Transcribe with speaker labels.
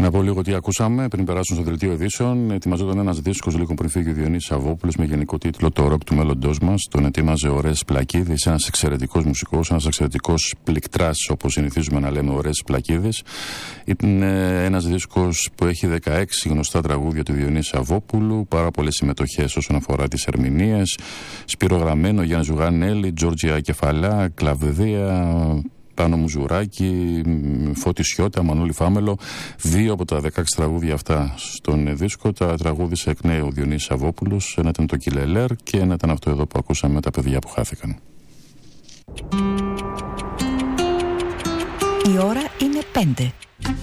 Speaker 1: Να πω λίγο τι ακούσαμε πριν περάσουν στο δελτίο ειδήσεων. Ετοιμαζόταν ένας δίσκος λίγο πριν φύγει ο Διονύσης Σαββόπουλος με γενικό τίτλο «Το ροκ του μέλλοντός μας». Τον ετοίμαζε ο Ρες Πλακίδης, ένας εξαιρετικός μουσικός, ένας εξαιρετικός πληκτράς, όπως συνηθίζουμε να λέμε, ο Ρες Πλακίδης. Είναι ένας δίσκος που έχει 16 γνωστά τραγούδια του Διονύση Σαββόπουλου, πάρα πολλές συμμετοχές όσον αφορά τις ερμηνείες. Σπύρο Γραμμένο, Γιάννη Ζουγανέλη, Τζόρτζια Κεφαλά, Κλαβδία, Πάνο Μουζουράκη, Φώτη Σιώτα, Μανώλη Φάμελο. 2 από τα 16 τραγούδια αυτά στον δίσκο τα τραγούδισε εκ νέου ο Διονύσης Σαββόπουλος. Ένα ήταν το Κιλελέρ και ένα ήταν αυτό εδώ που ακούσαμε με τα παιδιά που χάθηκαν.
Speaker 2: Η ώρα είναι 5.